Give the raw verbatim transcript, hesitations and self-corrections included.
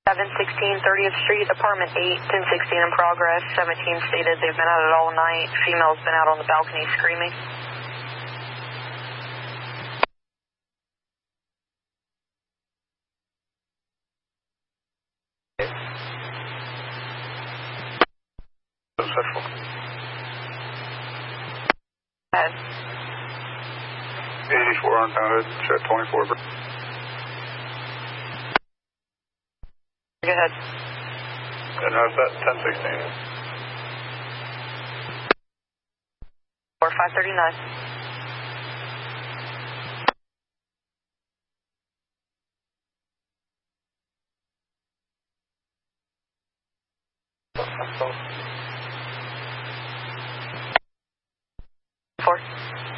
seven sixteen thirtieth Street, apartment eight, ten sixteen in progress. seventeen stated they've been at it all night. Female's been out on the balcony screaming. Successful. Ahead. eighty-four uncounted, check twenty-four. Go ahead. And how's that, ten sixteen? Or five thirty-nine. Four.